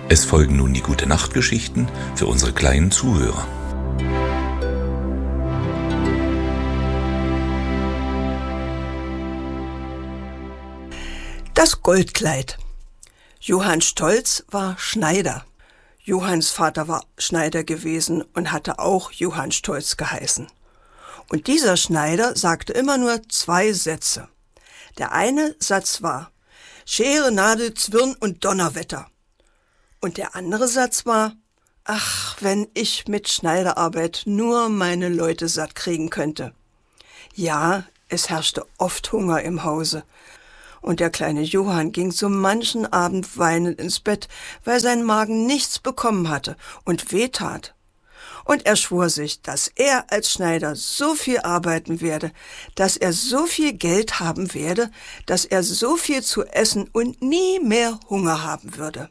Es folgen nun die Gute-Nacht-Geschichten für unsere kleinen Zuhörer. Das Goldkleid. Johann Stolz war Schneider. Johanns Vater war Schneider gewesen und hatte auch Johann Stolz geheißen. Und dieser Schneider sagte immer nur 2 Sätze. Der eine Satz war: Schere, Nadel, Zwirn und Donnerwetter. Und der andere Satz war: Ach, wenn ich mit Schneiderarbeit nur meine Leute satt kriegen könnte. Ja, es herrschte oft Hunger im Hause. Und der kleine Johann ging so manchen Abend weinend ins Bett, weil sein Magen nichts bekommen hatte und wehtat. Und er schwor sich, dass er als Schneider so viel arbeiten werde, dass er so viel Geld haben werde, dass er so viel zu essen und nie mehr Hunger haben würde.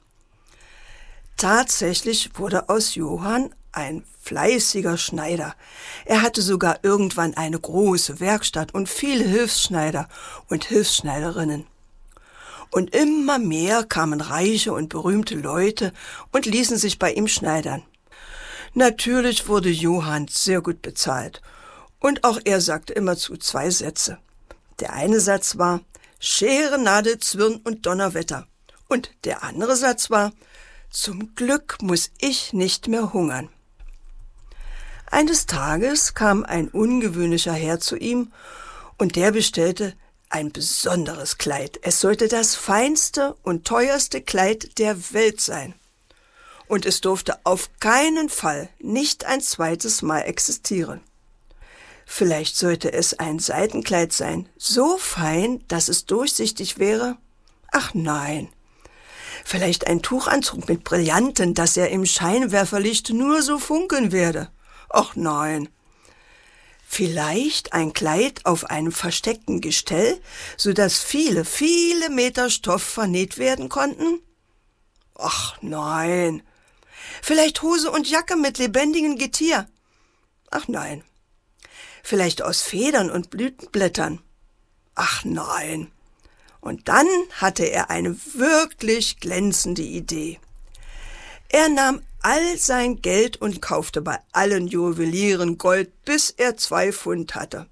Tatsächlich wurde aus Johann ein fleißiger Schneider. Er hatte sogar irgendwann eine große Werkstatt und viele Hilfsschneider und Hilfsschneiderinnen. Und immer mehr kamen reiche und berühmte Leute und ließen sich bei ihm schneidern. Natürlich wurde Johann sehr gut bezahlt. Und auch er sagte immerzu 2 Sätze. Der eine Satz war: Schere, Nadel, Zwirn und Donnerwetter. Und der andere Satz war: Zum Glück muss ich nicht mehr hungern. Eines Tages kam ein ungewöhnlicher Herr zu ihm und der bestellte ein besonderes Kleid. Es sollte das feinste und teuerste Kleid der Welt sein. Und es durfte auf keinen Fall nicht ein zweites Mal existieren. Vielleicht sollte es ein Seidenkleid sein, so fein, dass es durchsichtig wäre? Ach nein. Vielleicht ein Tuchanzug mit Brillanten, dass er im Scheinwerferlicht nur so funkeln werde? Ach nein. Vielleicht ein Kleid auf einem versteckten Gestell, sodass viele, viele Meter Stoff vernäht werden konnten? Ach nein. Vielleicht Hose und Jacke mit lebendigem Getier? Ach nein. Vielleicht aus Federn und Blütenblättern? Ach nein. Und dann hatte er eine wirklich glänzende Idee. Er nahm all sein Geld und kaufte bei allen Juwelieren Gold, bis er 2 Pfund hatte.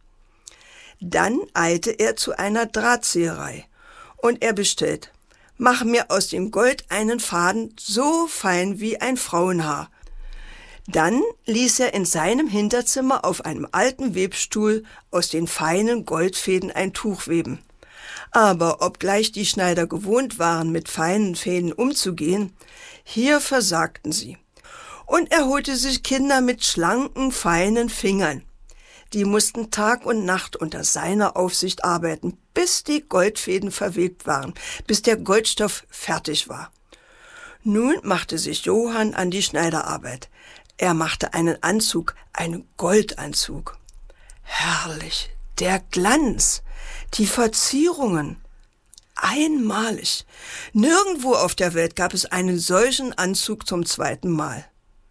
Dann eilte er zu einer Drahtzieherei und er bestellt: Mach mir aus dem Gold einen Faden so fein wie ein Frauenhaar. Dann ließ er in seinem Hinterzimmer auf einem alten Webstuhl aus den feinen Goldfäden ein Tuch weben. Aber obgleich die Schneider gewohnt waren, mit feinen Fäden umzugehen, hier versagten sie. Und er holte sich Kinder mit schlanken, feinen Fingern. Die mussten Tag und Nacht unter seiner Aufsicht arbeiten, bis die Goldfäden verwebt waren, bis der Goldstoff fertig war. Nun machte sich Johann an die Schneiderarbeit. Er machte einen Anzug, einen Goldanzug. Herrlich, der Glanz, die Verzierungen. Einmalig. Nirgendwo auf der Welt gab es einen solchen Anzug zum 2. Mal.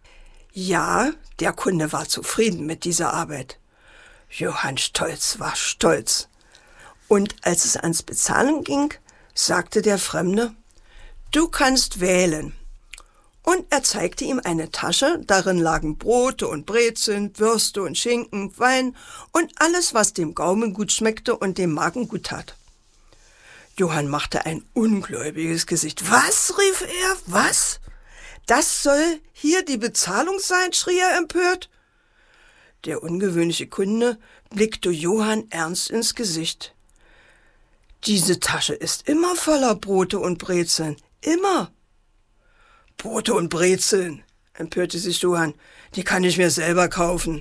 Ja, der Kunde war zufrieden mit dieser Arbeit. Johann Stolz war stolz. Und als es ans Bezahlen ging, sagte der Fremde: Du kannst wählen. Und er zeigte ihm eine Tasche, darin lagen Brote und Brezeln, Würste und Schinken, Wein und alles, was dem Gaumen gut schmeckte und dem Magen gut tat. Johann machte ein ungläubiges Gesicht. Was, rief er, was? Das soll hier die Bezahlung sein, schrie er empört. Der ungewöhnliche Kunde blickte Johann ernst ins Gesicht. Diese Tasche ist immer voller Brote und Brezeln, immer. Brote und Brezeln, empörte sich Johann, die kann ich mir selber kaufen.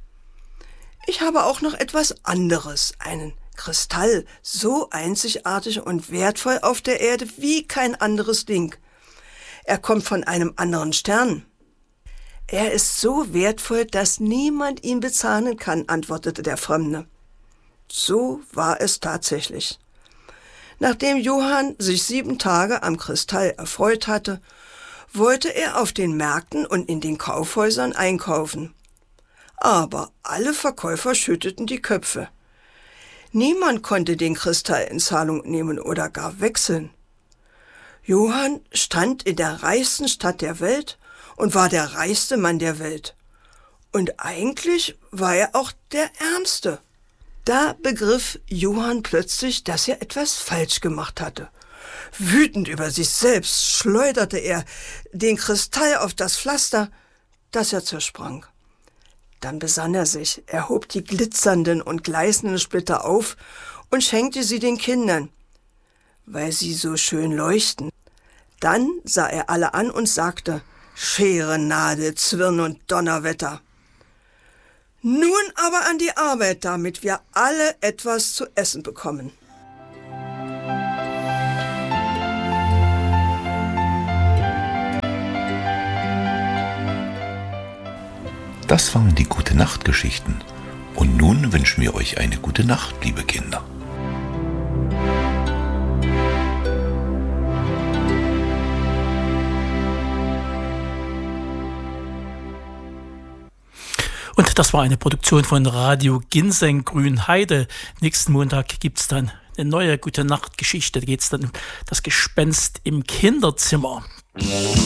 Ich habe auch noch etwas anderes, einen Kristall, so einzigartig und wertvoll auf der Erde wie kein anderes Ding. Er kommt von einem anderen Stern. Er ist so wertvoll, dass niemand ihn bezahlen kann, antwortete der Fremde. So war es tatsächlich. Nachdem Johann sich 7 Tage am Kristall erfreut hatte, wollte er auf den Märkten und in den Kaufhäusern einkaufen. Aber alle Verkäufer schüttelten die Köpfe. Niemand konnte den Kristall in Zahlung nehmen oder gar wechseln. Johann stand in der reichsten Stadt der Welt und war der reichste Mann der Welt. Und eigentlich war er auch der Ärmste. Da begriff Johann plötzlich, dass er etwas falsch gemacht hatte. Wütend über sich selbst schleuderte er den Kristall auf das Pflaster, das er zersprang. Dann besann er sich, er hob die glitzernden und gleißenden Splitter auf und schenkte sie den Kindern, weil sie so schön leuchten. Dann sah er alle an und sagte: Schere, Nadel, Zwirn und Donnerwetter. Nun aber an die Arbeit, damit wir alle etwas zu essen bekommen. Das waren die Gute-Nacht-Geschichten. Und nun wünschen wir euch eine gute Nacht, liebe Kinder. Und das war eine Produktion von Radio Ginseng Grünheide. Nächsten Montag gibt es dann eine neue Gute-Nacht-Geschichte. Da geht es dann um das Gespenst im Kinderzimmer.